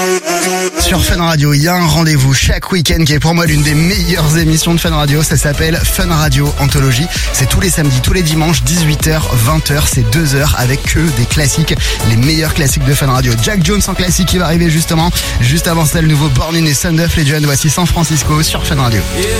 Sur Fun Radio, il y a un rendez-vous chaque week-end qui est pour moi l'une des meilleures émissions de Fun Radio. Ça s'appelle Fun Radio Anthologie. C'est tous les samedis, tous les dimanches, 18h, 20h. C'est 2 heures avec que des classiques, les meilleurs classiques de Fun Radio. Jack Jones en classique qui va arriver justement. Juste avant ça, le nouveau Born In et Son of Legend. Voici San Francisco sur Fun Radio.